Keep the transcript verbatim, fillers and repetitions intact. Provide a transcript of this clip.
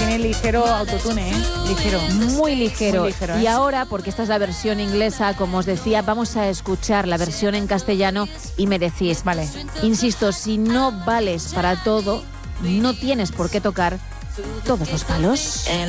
Tiene ligero autotune, ¿eh? Ligero. Muy ligero. Muy ligero, ¿eh? Y ahora, porque esta es la versión inglesa, como os decía, vamos a escuchar la versión en castellano y me decís, vale, insisto, si no vales para todo, no tienes por qué tocar todos los palos.